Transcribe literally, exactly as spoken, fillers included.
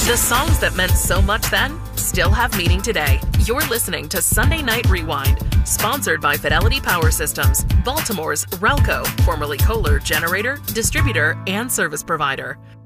The songs that meant so much then still have meaning today. You're listening to Sunday Night Rewind, sponsored by Fidelity Power Systems, Baltimore's Relco, formerly Kohler generator, distributor, and service provider.